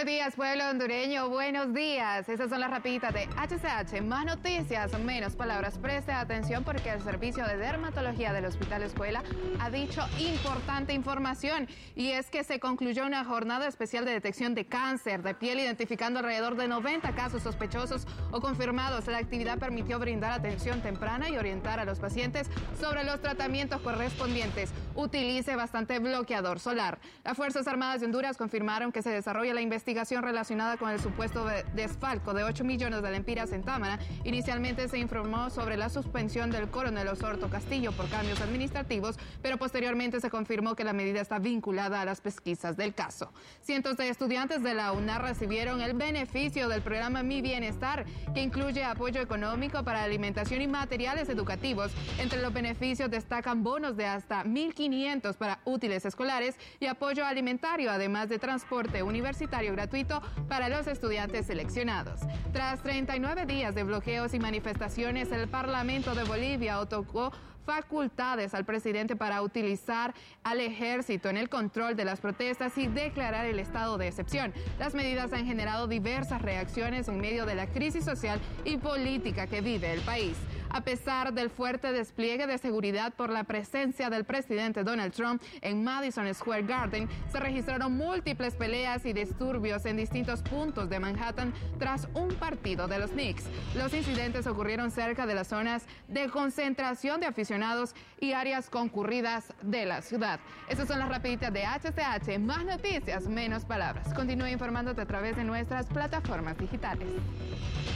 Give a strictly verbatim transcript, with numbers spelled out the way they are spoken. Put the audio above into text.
Buenos días, pueblo hondureño, buenos días. Esas son las rapiditas de H C H. Más noticias, menos palabras. Preste atención porque el Servicio de Dermatología del Hospital Escuela ha dicho importante información. Y es que se concluyó una jornada especial de detección de cáncer de piel, identificando alrededor de noventa casos sospechosos o confirmados. La actividad permitió brindar atención temprana y orientar a los pacientes sobre los tratamientos correspondientes. Utilice bastante bloqueador solar. Las Fuerzas Armadas de Honduras confirmaron que se desarrolla la investigación relacionada con el supuesto desfalco de ocho millones de lempiras en Támara. Inicialmente se informó sobre la suspensión del coronel Osorto Castillo por cambios administrativos, pero posteriormente se confirmó que la medida está vinculada a las pesquisas del caso. Cientos de estudiantes de la UNAR recibieron el beneficio del programa Mi Bienestar, que incluye apoyo económico para alimentación y materiales educativos. Entre los beneficios destacan bonos de hasta mil quinientos para útiles escolares y apoyo alimentario, además de transporte universitario gratuito para los estudiantes seleccionados. Tras treinta y nueve días de bloqueos y manifestaciones, el Parlamento de Bolivia otorgó facultades al presidente para utilizar al ejército en el control de las protestas y declarar el estado de excepción. Las medidas han generado diversas reacciones en medio de la crisis social y política que vive el país. A pesar del fuerte despliegue de seguridad por la presencia del presidente Donald Trump en Madison Square Garden, se registraron múltiples peleas y disturbios en distintos puntos de Manhattan tras un partido de los Knicks. Los incidentes ocurrieron cerca de las zonas de concentración de aficionados y áreas concurridas de la ciudad. Estas son las rapiditas de H C H. Más noticias, menos palabras. Continúe informándote a través de nuestras plataformas digitales.